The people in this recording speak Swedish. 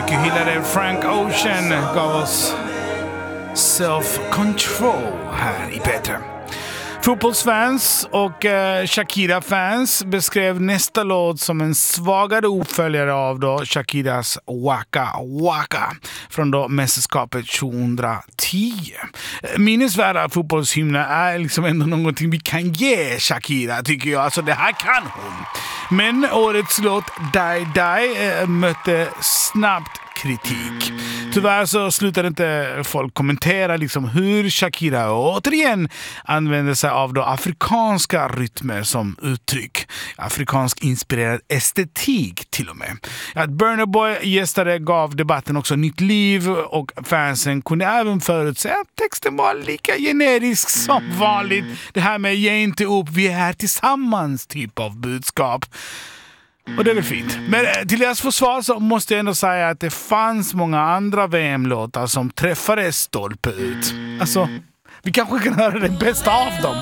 mycket hyllade Frank Ocean gav oss Self-Control här i Petra. Fotbollsfans och Shakira-fans beskrev nästa låt som en svagare uppföljare av då Shakiras Waka Waka från då mästerskapet 2010. Minnesvärda fotbollshymner är liksom ändå någonting vi kan ge Shakira, tycker jag. Alltså det här kan hon. Men årets låt Die Die mötte snabbt kritik. Tyvärr så slutade inte folk kommentera liksom hur Shakira återigen använder sig av då afrikanska rytmer som uttryck. Afrikansk inspirerad estetik till och med. Att Burna Boy gästade gav debatten också nytt liv och fansen kunde även förutse att texten var lika generisk som vanligt. Det här med ge inte upp, vi är här tillsammans typ av budskap. Och det är väl fint. Men till deras försvar så måste jag ändå säga att det fanns många andra VM-låtar som träffade stolpe ut. Alltså, vi kanske kan höra det bästa av dem.